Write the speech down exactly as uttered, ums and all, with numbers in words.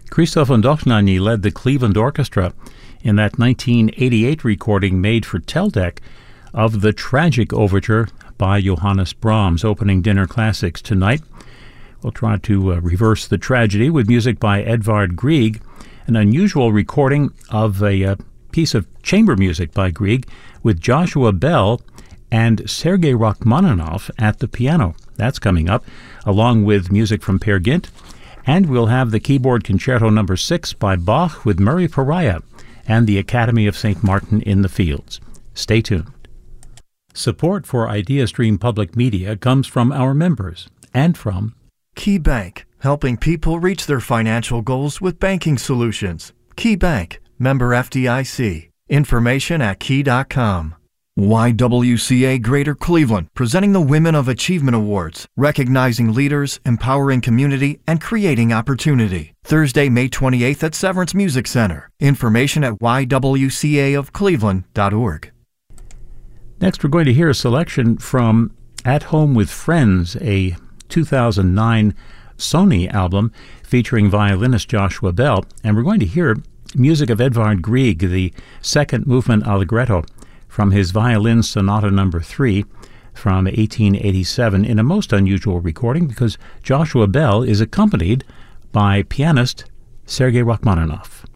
Christoph von Dochnany led the Cleveland Orchestra in that nineteen eighty-eight recording made for Teldec of the tragic overture by Johannes Brahms, opening Dinner Classics tonight. We'll try to uh, reverse the tragedy with music by Edvard Grieg, an unusual recording of a uh, piece of chamber music by Grieg with Joshua Bell and Sergei Rachmaninoff at the piano. That's coming up, along with music from Peer Gynt. And we'll have the Keyboard Concerto number six by Bach with Murray Pariah and the Academy of Saint Martin in the Fields. Stay tuned. Support for IdeaStream Public Media comes from our members and from Key Bank, helping people reach their financial goals with banking solutions. Key Bank, member F D I C. Information at key dot com. Y W C A Greater Cleveland, presenting the Women of Achievement Awards, recognizing leaders, empowering community, and creating opportunity. Thursday, May twenty-eighth at Severance Music Center. Information at y w c a of cleveland dot org. Next, we're going to hear a selection from At Home with Friends, a two thousand nine Sony album featuring violinist Joshua Bell, and we're going to hear music of Edvard Grieg, the second movement allegretto from his Violin Sonata number three from eighteen eighty-seven in a most unusual recording because Joshua Bell is accompanied by pianist Sergei Rachmaninoff.